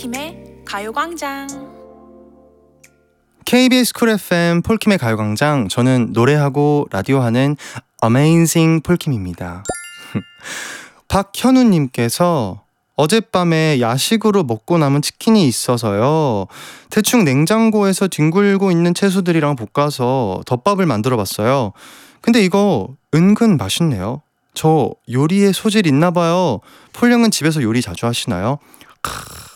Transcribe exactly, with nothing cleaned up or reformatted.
폴킴의 가요광장. 케이비에스 쿨 에프엠 폴킴의 가요광장. 저는 노래하고 라디오하는 어메이징 폴킴입니다. 박현우님께서 어젯밤에 야식으로 먹고 남은 치킨이 있어서요, 대충 냉장고에서 뒹굴고 있는 채소들이랑 볶아서 덮밥을 만들어 봤어요. 근데 이거 은근 맛있네요. 저 요리에 소질 있나 봐요. 폴령은 집에서 요리 자주 하시나요? 크...